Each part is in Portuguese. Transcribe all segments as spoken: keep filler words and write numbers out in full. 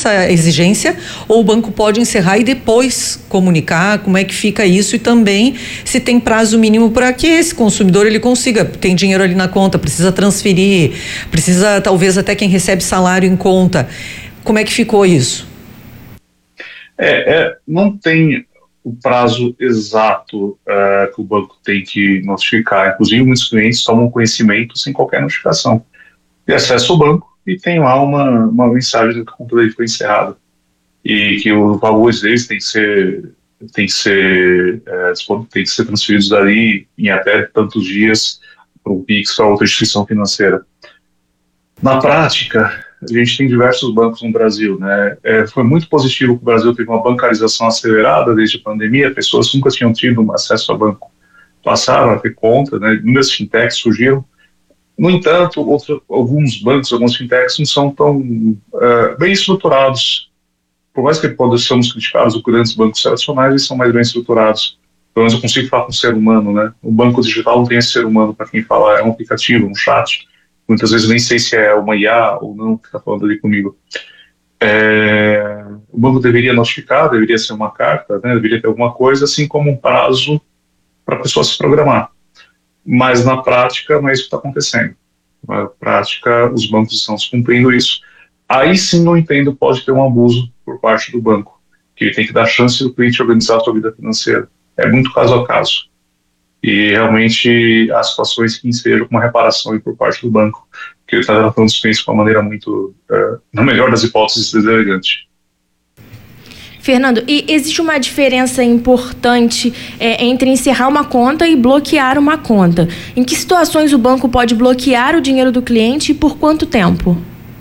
essa exigência, ou o banco pode encerrar e depois comunicar como é que fica isso, e também se tem prazo mínimo para que esse consumidor ele consiga, tem dinheiro ali na conta, precisa transferir, precisa talvez até quem recebe salário em conta. Como é que ficou isso? É, é não tem o prazo exato uh, que o banco tem que notificar. Inclusive, muitos clientes tomam conhecimento sem qualquer notificação. E acesso ao banco e tem lá uma, uma mensagem de que a conta dele foi encerrada. E que os valores deles têm que ser, têm que ser, é, têm que ser transferidos dali em até tantos dias para o Pix ou outra instituição financeira. Na prática, a gente tem diversos bancos no Brasil, né? É, foi muito positivo que o Brasil teve uma bancarização acelerada desde a pandemia. Pessoas que nunca tinham tido acesso ao banco passaram a ter conta, né? Inúmeras fintechs surgiram. No entanto, outro, alguns bancos, alguns fintechs não são tão uh, bem estruturados. Por mais que possamos criticar os grandes bancos tradicionais, eles são mais bem estruturados. Pelo menos eu consigo falar com o ser humano, né? O banco digital não tem esse ser humano para quem fala, é um aplicativo, um chat. Muitas vezes nem sei se é uma I A ou não que está falando ali comigo. É, o banco deveria notificar, deveria ser uma carta, né? Deveria ter alguma coisa, assim como um prazo para a pessoa se programar. Mas na prática não é isso que está acontecendo. Na prática, os bancos estão cumprindo isso. Aí sim, não entendo, pode ter um abuso por parte do banco, que ele tem que dar chance do cliente organizar a sua vida financeira. É muito caso a caso. E realmente há situações que ensejam uma reparação por parte do banco, que ele está tratando os clientes de uma maneira muito, uh, na melhor das hipóteses, deselegante. Fernando, e existe uma diferença importante é, entre encerrar uma conta e bloquear uma conta. Em que situações o banco pode bloquear o dinheiro do cliente e por quanto tempo?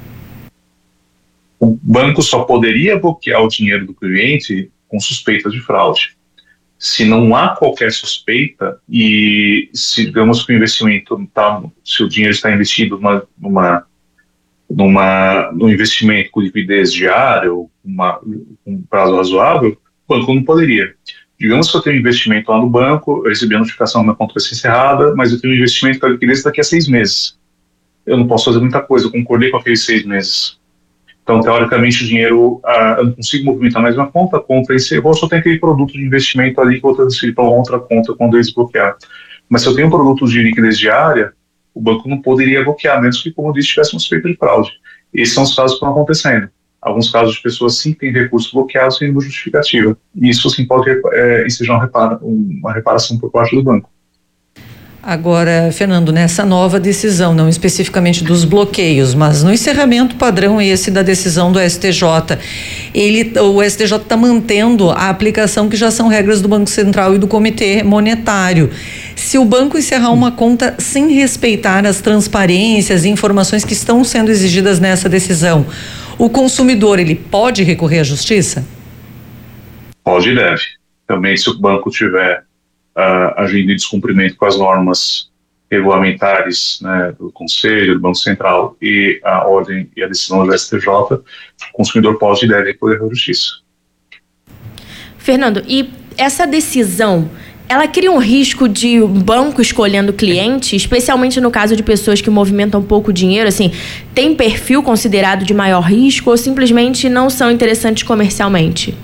O banco só poderia bloquear o dinheiro do cliente com suspeita de fraude. Se não há qualquer suspeita e se, digamos que o investimento tá, se o dinheiro está investido numa, numa, numa, num investimento com liquidez diária ou uma, um prazo razoável, o banco não poderia. Digamos que eu tenho um investimento lá no banco, eu recebi a notificação, minha conta vai ser encerrada, mas eu tenho um investimento com a liquidez daqui a seis meses. Eu não posso fazer muita coisa, eu concordei com aqueles seis meses. Então, teoricamente, o dinheiro, ah, eu não consigo movimentar mais uma conta, a conta encerrou, só tem aquele produto de investimento ali que eu vou transferir para outra conta quando eles bloquear. Mas se eu tenho um produto de liquidez diária, o banco não poderia bloquear, menos que, como eu disse, tivesse uma suspeita de fraude. Esses são os casos que estão acontecendo. Alguns casos de pessoas sim têm recursos bloqueados sem nenhuma justificativa. E isso sim pode é, ensejar uma, repara, uma reparação por parte do banco. Agora, Fernando, nessa nova decisão, não especificamente dos bloqueios, mas no encerramento padrão esse da decisão do S T J, ele, o S T J está mantendo a aplicação que já são regras do Banco Central e do Comitê Monetário. Se o banco encerrar uma conta sem respeitar as transparências e informações que estão sendo exigidas nessa decisão, o consumidor, ele pode recorrer à justiça? Pode e deve. Também, se o banco tiver Uh, agindo em descumprimento com as normas regulamentares, né, do Conselho, do Banco Central e a ordem e a decisão do S T J, o consumidor pode e deve recorrer à justiça. Fernando, e essa decisão, ela cria um risco de o banco escolhendo cliente, especialmente no caso de pessoas que movimentam pouco dinheiro, assim, tem perfil considerado de maior risco ou simplesmente não são interessantes comercialmente?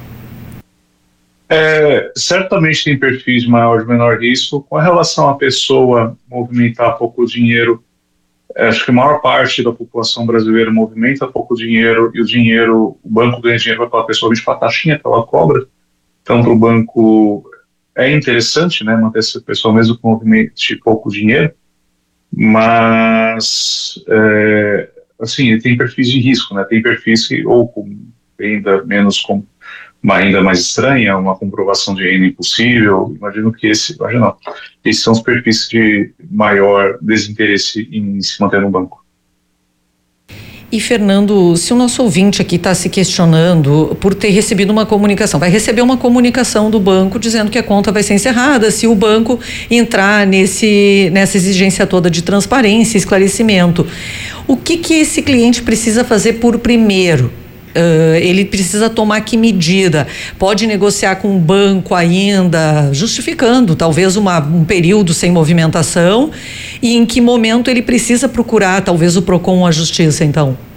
É, certamente tem perfis de maior e menor risco. Com relação à pessoa movimentar pouco dinheiro, acho que a maior parte da população brasileira movimenta pouco dinheiro e o dinheiro, o banco ganha dinheiro para aquela pessoa com a taxinha que ela cobra. Então, para o banco é interessante, né, manter essa pessoa mesmo que movimente pouco dinheiro, mas é, assim, tem perfis de risco, né? Tem perfis que ou com renda menos com uma renda mais estranha, uma comprovação de renda impossível. Imagino que esse, imagino não, esses são os perfis de maior desinteresse em se manter no banco. E, Fernando, se o nosso ouvinte aqui está se questionando por ter recebido uma comunicação, vai receber uma comunicação do banco dizendo que a conta vai ser encerrada se o banco entrar nesse, nessa exigência toda de transparência e esclarecimento. O que que esse cliente precisa fazer por primeiro? Uh, ele precisa tomar que medida? Pode negociar com o banco ainda, justificando talvez uma, um período sem movimentação, e em que momento ele precisa procurar talvez o PROCON ou a justiça, então?